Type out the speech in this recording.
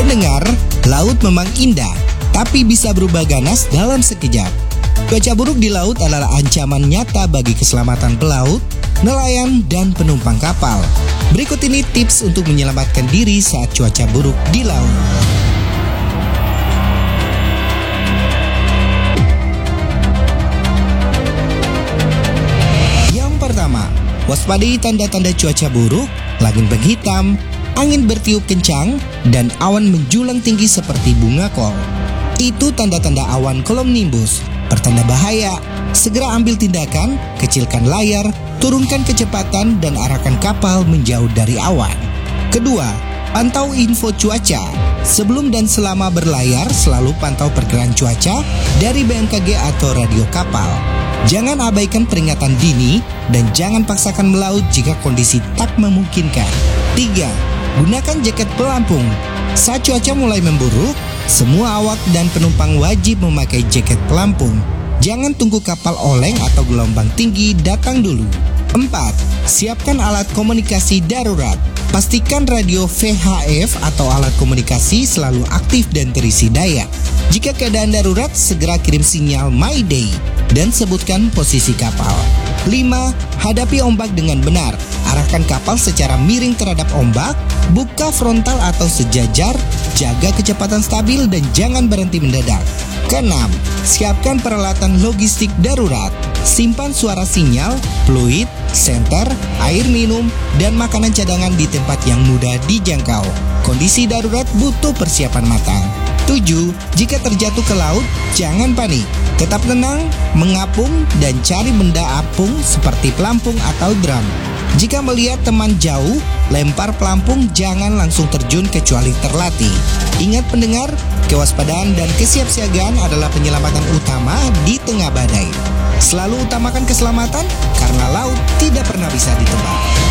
Pendengar, laut memang indah, tapi bisa berubah ganas dalam sekejap. Cuaca buruk di laut adalah ancaman nyata bagi keselamatan pelaut, nelayan, dan penumpang kapal. Berikut ini tips untuk menyelamatkan diri saat cuaca buruk di laut. Yang pertama, waspadai tanda-tanda cuaca buruk, langit berhitam, angin bertiup kencang, dan awan menjulang tinggi seperti bunga kol. Itu tanda-tanda awan cumulonimbus, pertanda bahaya. Segera ambil tindakan, kecilkan layar, turunkan kecepatan, dan arahkan kapal menjauh dari awan. Kedua, pantau info cuaca. Sebelum dan selama berlayar, selalu pantau perkiraan cuaca dari BMKG atau radio kapal. Jangan abaikan peringatan dini, dan jangan paksakan melaut jika kondisi tak memungkinkan. 3. Gunakan jaket pelampung. Saat cuaca mulai memburuk, semua awak dan penumpang wajib memakai jaket pelampung. Jangan tunggu kapal oleng atau gelombang tinggi datang dulu. 4. Siapkan alat komunikasi darurat. Pastikan radio VHF atau alat komunikasi selalu aktif dan terisi daya. Jika keadaan darurat, segera kirim sinyal Mayday dan sebutkan posisi kapal. 5. Hadapi ombak dengan benar. Arahkan kapal secara miring terhadap ombak, buka frontal atau sejajar, jaga kecepatan stabil dan jangan berhenti mendadak. Keenam, siapkan peralatan logistik darurat. Simpan suara sinyal, fluid, senter, air minum, dan makanan cadangan di tempat yang mudah dijangkau. Kondisi darurat butuh persiapan matang. 7. Jika terjatuh ke laut, jangan panik. Tetap tenang, mengapung, dan cari benda apung seperti pelampung atau drum. Jika melihat teman jauh, lempar pelampung, jangan langsung terjun kecuali terlatih. Ingat pendengar, kewaspadaan dan kesiapsiagaan adalah penyelamatan utama di tengah badai. Selalu utamakan keselamatan karena laut tidak pernah bisa ditebak.